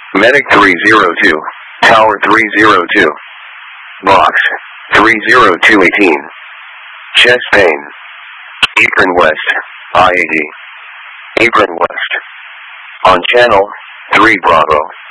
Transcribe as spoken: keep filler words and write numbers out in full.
Medic three zero two, Tower three zero two. Box, three zero two eighteen. Chest pain. Apron West, I eighty. Apron West. On channel, three Bravo.